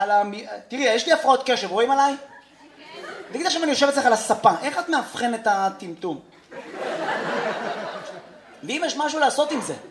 תראי, יש לי הפרעות קשב, רואים עליי? תגיד עכשיו אני יושב אצלך על הספה, איך את מאבחן את הטמטום? ואם יש משהו לעשות עם זה?